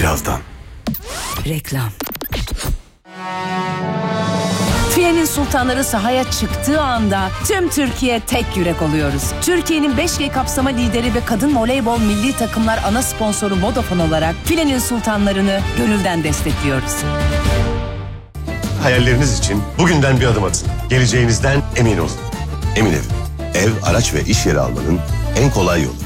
birazdan. Reklam. Filenin sultanları sahaya çıktığı anda tüm Türkiye tek yürek oluyoruz. Türkiye'nin 5G kapsama lideri ve kadın voleybol milli takımlar ana sponsoru Vodafone olarak Filenin sultanlarını gönülden destekliyoruz. Hayalleriniz için bugünden bir adım atın. Geleceğinizden emin olun. Emin Ev, ev, araç ve iş yeri almanın en kolay yolu.